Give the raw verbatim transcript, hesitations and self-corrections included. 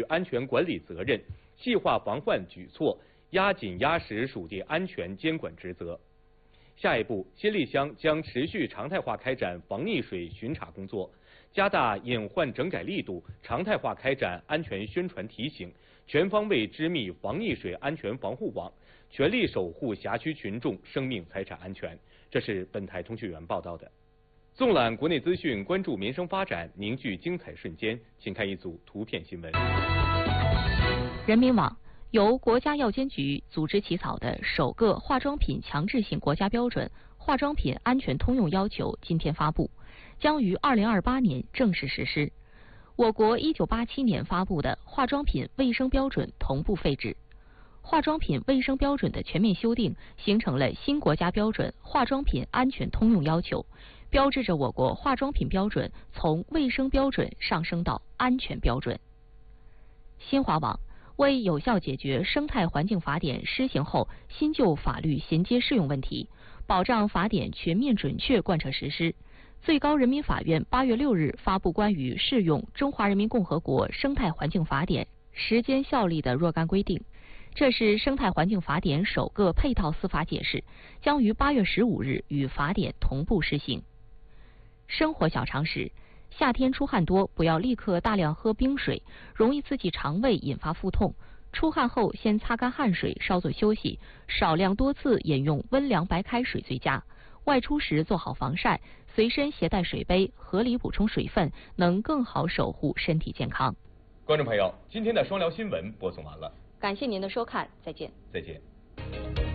与安全管理责任，细化防范举措，压紧压实属地安全监管职责。下一步，新力乡将持续常态化开展防溺水巡查工作，加大隐患整改力度，常态化开展安全宣传提醒，全方位织密防溺水安全防护网，全力守护辖区群众生命财产安全。这是本台通讯员报道的。纵览国内资讯，关注民生发展，凝聚精彩瞬间，请看一组图片新闻。 人民网由国家药监局组织起草的首个化妆品强制性国家标准《化妆品安全通用要求》今天发布，将于二零二八年正式实施。我国一九八七年发布的化妆品卫生标准同步废止。化妆品卫生标准的全面修订，形成了新国家标准《化妆品安全通用要求》，标志着我国化妆品标准从卫生标准上升到安全标准。新华网为有效解决生态环境法典施行后新旧法律衔接适用问题，保障法典全面准确贯彻实施，最高人民法院八月六日发布关于适用《中华人民共和国生态环境法典》时间效力的若干规定。这是生态环境法典首个配套司法解释，将于八月十五日与法典同步施行。生活小常识：夏天出汗多，不要立刻大量喝冰水，容易刺激肠胃，引发腹痛。出汗后先擦干汗水，稍作休息，少量多次饮用温凉白开水最佳。外出时做好防晒，随身携带水杯，合理补充水分，能更好守护身体健康。 观众朋友，今天的双聊新闻播送完了。 感谢您的收看，再见。 再见。